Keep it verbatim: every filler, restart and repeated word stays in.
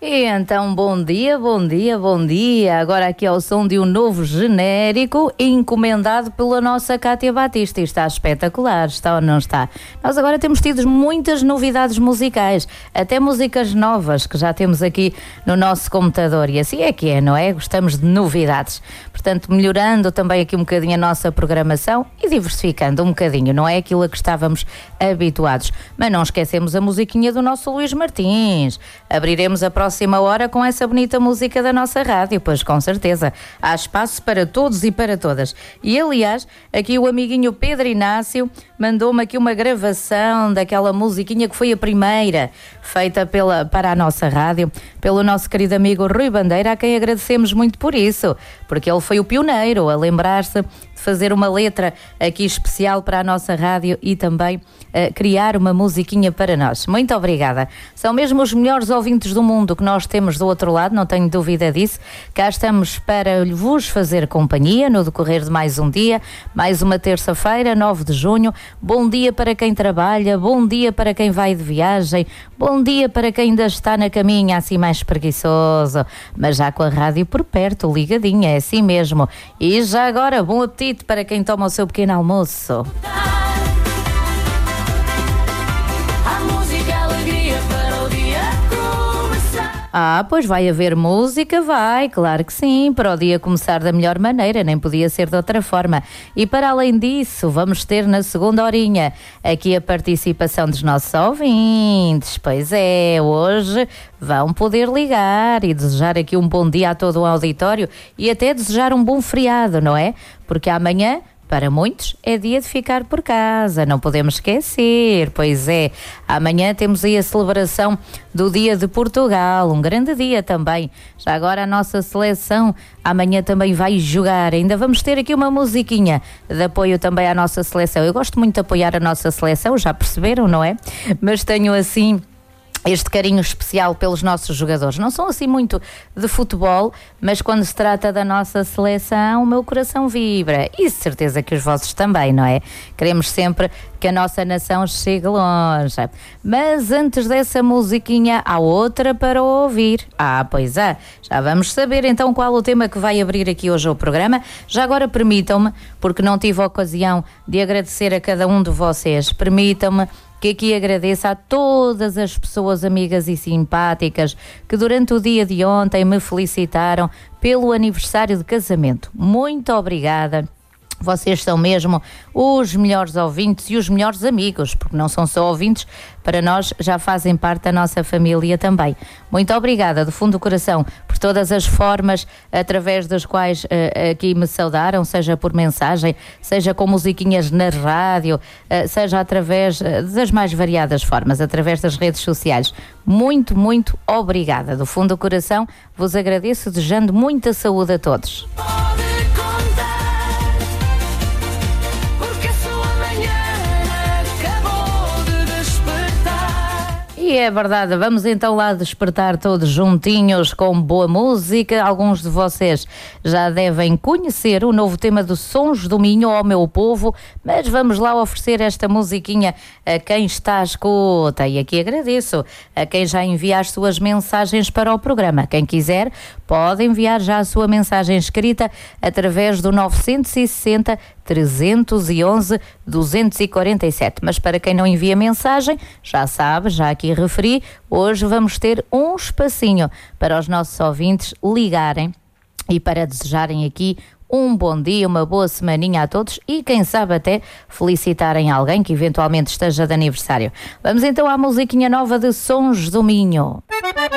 E então, bom dia, bom dia, bom dia. Agora aqui ao som de um novo genérico encomendado pela nossa Cátia Batista. E está espetacular, está ou não está? Nós agora temos tido muitas novidades musicais, até músicas novas que já temos aqui no nosso computador. E assim é que é, não é? Gostamos de novidades. Portanto, melhorando também aqui um bocadinho a nossa programação e diversificando um bocadinho, não é aquilo a que estávamos habituados. Mas não esquecemos a musiquinha do nosso Luís Martins. Abriremos a próxima próxima hora com essa bonita música da nossa rádio, pois com certeza há espaço para todos e para todas. E aliás, aqui o amiguinho Pedro Inácio mandou-me aqui uma gravação daquela musiquinha que foi a primeira feita pela, para a nossa rádio, pelo nosso querido amigo Rui Bandeira, a quem agradecemos muito por isso, porque ele foi o pioneiro a lembrar-se de fazer uma letra aqui especial para a nossa rádio e também uh, criar uma musiquinha para nós. Muito obrigada. São mesmo os melhores ouvintes do mundo que nós temos do outro lado, não tenho dúvida disso. Cá estamos para vos fazer companhia no decorrer de mais um dia, mais uma terça-feira, nove de junho. Bom dia para quem trabalha, bom dia para quem vai de viagem, bom dia para quem ainda está na caminha, assim mais preguiçoso, mas já com a rádio por perto, ligadinha, é assim mesmo. E já agora, bom apetite para quem toma o seu pequeno almoço. Ah, pois vai haver música, vai, claro que sim, para o dia começar da melhor maneira, nem podia ser de outra forma. E para além disso, vamos ter na segunda horinha aqui a participação dos nossos ouvintes. Pois é, hoje vão poder ligar e desejar aqui um bom dia a todo o auditório e até desejar um bom feriado, não é? Porque amanhã, para muitos, é dia de ficar por casa, não podemos esquecer, pois é. Amanhã temos aí a celebração do Dia de Portugal, um grande dia também. Já agora a nossa seleção amanhã também vai jogar. Ainda vamos ter aqui uma musiquinha de apoio também à nossa seleção. Eu gosto muito de apoiar a nossa seleção, já perceberam, não é? Mas tenho assim este carinho especial pelos nossos jogadores. Não são assim muito de futebol, mas quando se trata da nossa seleção, o meu coração vibra. E de certeza que os vossos também, não é? Queremos sempre que a nossa nação chegue longe. Mas antes dessa musiquinha, há outra para ouvir. Ah, pois é. Já vamos saber então qual o tema que vai abrir aqui hoje o programa. Já agora permitam-me, porque não tive a ocasião de agradecer a cada um de vocês, permitam-me que aqui agradeço a todas as pessoas amigas e simpáticas que durante o dia de ontem me felicitaram pelo aniversário de casamento. Muito obrigada. Vocês são mesmo os melhores ouvintes e os melhores amigos, porque não são só ouvintes, para nós já fazem parte da nossa família também. Muito obrigada, do fundo do coração, por todas as formas através das quais uh, aqui me saudaram, seja por mensagem, seja com musiquinhas na rádio, uh, seja através uh, das mais variadas formas, através das redes sociais. Muito, muito obrigada. Do fundo do coração, vos agradeço, desejando muita saúde a todos. E é verdade, vamos então lá despertar todos juntinhos com boa música. Alguns de vocês já devem conhecer o novo tema do Sons do Minho, ó meu povo, mas vamos lá oferecer esta musiquinha a quem está à escuta. E aqui agradeço a quem já envia as suas mensagens para o programa. Quem quiser pode enviar já a sua mensagem escrita através do nove seis zero, trezentos e onze, duzentos e quarenta e sete. Mas para quem não envia mensagem, já sabe, já aqui referi, hoje vamos ter um espacinho para os nossos ouvintes ligarem e para desejarem aqui um bom dia, uma boa semaninha a todos e quem sabe até felicitarem alguém que eventualmente esteja de aniversário. Vamos então à musiquinha nova de Sons do Minho.